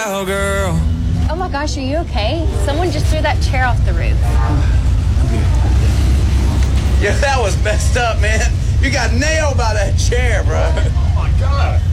cowgirl. Oh my gosh, are you okay? Someone just threw that chair off the roof. Yeah, that was messed up, man. You got nailed by that chair, bro. Oh my God.